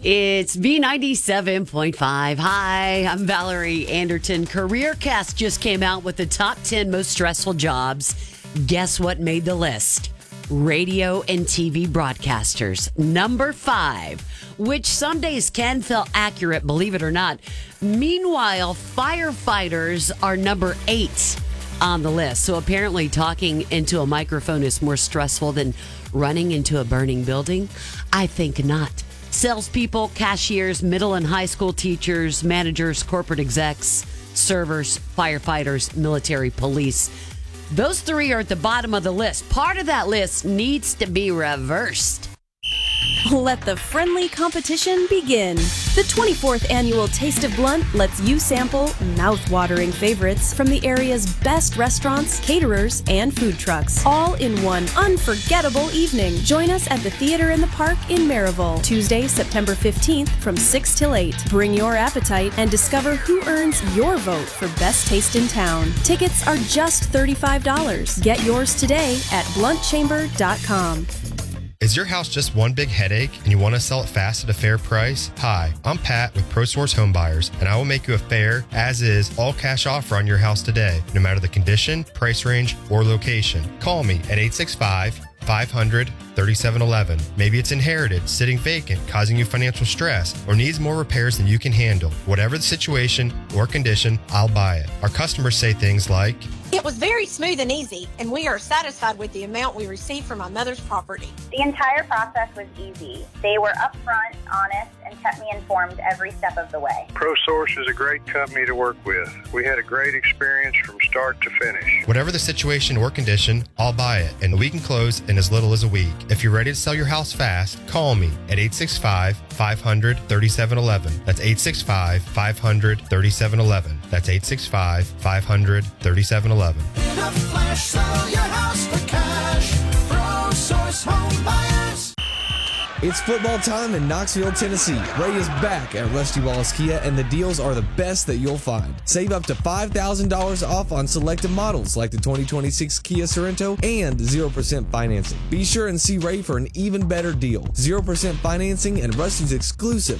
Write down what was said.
It's B97.5. Hi, I'm Valerie Anderton. CareerCast just came out with the top 10 most stressful jobs. Guess what made the list? Radio and TV broadcasters. Number 5, which some days can feel accurate, believe it or not. Meanwhile, firefighters are number 8 on the list. So apparently talking into a microphone is more stressful than running into a burning building? I think not. Salespeople, cashiers, middle and high school teachers, managers, corporate execs, servers, firefighters, military, police. Those 3 are at the bottom of the list. Part of that list needs to be reversed. Let the friendly competition begin. The 24th annual Taste of Blount lets you sample mouth-watering favorites from the area's best restaurants, caterers, and food trucks, all in one unforgettable evening. Join us at the Theater in the Park in Maryville, Tuesday, September 15th from 6 till 8. Bring your appetite and discover who earns your vote for best taste in town. Tickets are just $35. Get yours today at bluntchamber.com. Is your house just one big headache and you want to sell it fast at a fair price? Hi, I'm Pat with ProSource Home Buyers, and I will make you a fair, as-is, all-cash offer on your house today, no matter the condition, price range, or location. Call me at 865-500-3711. Maybe it's inherited, sitting vacant, causing you financial stress, or needs more repairs than you can handle. Whatever the situation or condition, I'll buy it. Our customers say things like, "It was very smooth and easy, and we are satisfied with the amount we received from my mother's property." The entire process was easy. They were upfront, honest, and kept me informed every step of the way. ProSource is a great company to work with. We had a great experience from start to finish. whatever the situation or condition, I'll buy it, and we can close in as little as a week. If you're ready to sell your house fast, call me at 865-500-3711. That's 865-500-3711. That's 865-500-3711. In a flash, sell your house for cash. ProSource Home Buyers. It's football time in Knoxville, Tennessee. Ray is back at Rusty Wallace Kia, and the deals are the best that you'll find. Save up to $5,000 off on selected models like the 2026 Kia Sorento and 0% financing. Be sure and see Ray for an even better deal. 0% financing and Rusty's exclusive